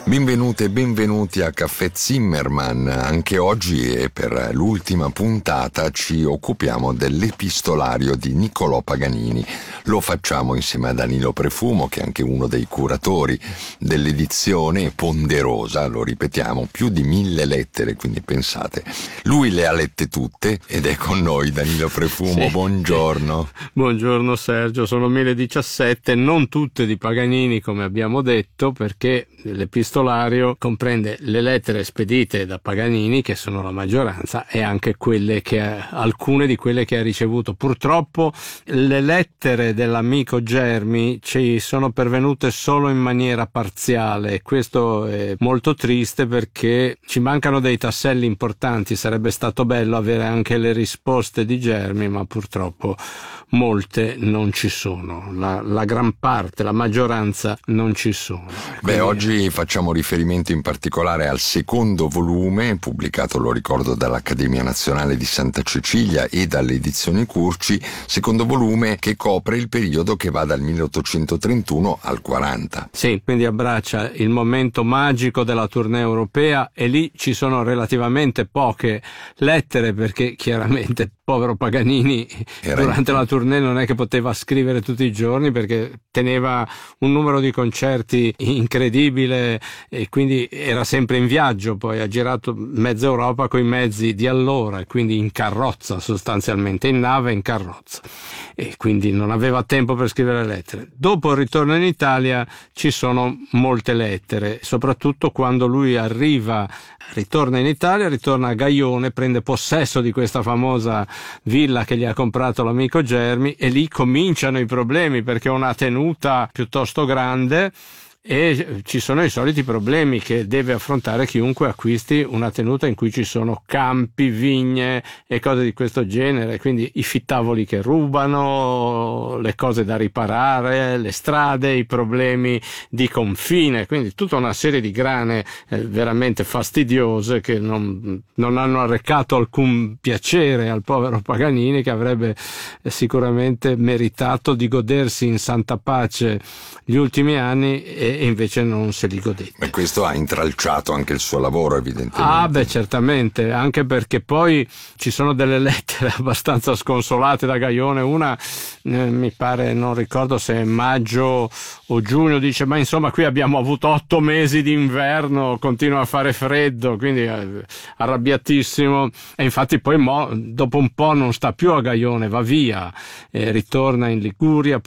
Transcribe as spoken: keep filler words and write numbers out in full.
Benvenute e benvenuti a Caffè Zimmermann. Anche oggi e per l'ultima puntata ci occupiamo dell'epistolario di Niccolò Paganini. Lo facciamo insieme a Danilo Prefumo, che è anche uno dei curatori dell'edizione ponderosa, lo ripetiamo, più di mille lettere, quindi pensate. Lui le ha lette tutte ed è con noi Danilo Prefumo. Sì. Buongiorno. Buongiorno Sergio, sono mille diciassette, non tutte di Paganini come abbiamo detto, perché l'epistolario comprende le lettere spedite da Paganini, che sono la maggioranza, e anche quelle che alcune di quelle che ha ricevuto. Purtroppo le lettere dell'amico Germi ci sono pervenute solo in maniera parziale. Questo è molto triste perché ci mancano dei tasselli importanti. Sarebbe stato bello avere anche le risposte di Germi, ma purtroppo molte non ci sono. La, la gran parte, la maggioranza non ci sono. Beh, oggi facciamo riferimento in particolare al secondo volume, pubblicato, lo ricordo, dall'Accademia Nazionale di Santa Cecilia e dalle edizioni Curci, secondo volume che copre il periodo che va dal milleottocentotrentuno al quaranta. Sì, quindi abbraccia il momento magico della tournée europea, e lì ci sono relativamente poche lettere perché chiaramente povero Paganini Era durante in... la tournée non è che poteva scrivere tutti i giorni, perché teneva un numero di concerti incredibile e quindi era sempre in viaggio. Poi ha girato mezza Europa coi mezzi di allora, e quindi in carrozza, sostanzialmente in nave e in carrozza, e quindi non aveva tempo per scrivere lettere. Dopo il ritorno in Italia ci sono molte lettere, soprattutto quando lui arriva, ritorna in Italia, ritorna a Gaione, prende possesso di questa famosa villa che gli ha comprato l'amico Germi, e lì cominciano i problemi, perché è una tenuta piuttosto grande e ci sono i soliti problemi che deve affrontare chiunque acquisti una tenuta in cui ci sono campi, vigne e cose di questo genere, quindi i fittavoli che rubano, le cose da riparare, le strade, i problemi di confine, quindi tutta una serie di grane eh, veramente fastidiose che non, non hanno arrecato alcun piacere al povero Paganini, che avrebbe eh, sicuramente meritato di godersi in santa pace gli ultimi anni, e e invece non se li godette. E questo ha intralciato anche il suo lavoro, evidentemente. Ah beh, certamente, anche perché poi ci sono delle lettere abbastanza sconsolate da Gaione. Una eh, mi pare, non ricordo se è maggio o giugno, dice: ma insomma qui abbiamo avuto otto mesi di inverno, continua a fare freddo, quindi eh, arrabbiatissimo, e infatti poi mo, dopo un po' non sta più a Gaione, va via, eh, ritorna in Liguria,